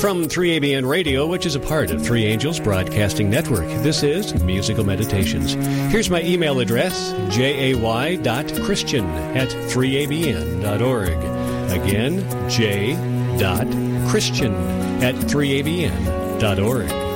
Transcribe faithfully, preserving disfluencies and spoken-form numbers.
From three A B N Radio, which is a part of Three Angels Broadcasting Network, this is Musical Meditations. Here's my email address, jay dot christian at three a b n dot org. Again, j dot christian at three a b n dot org.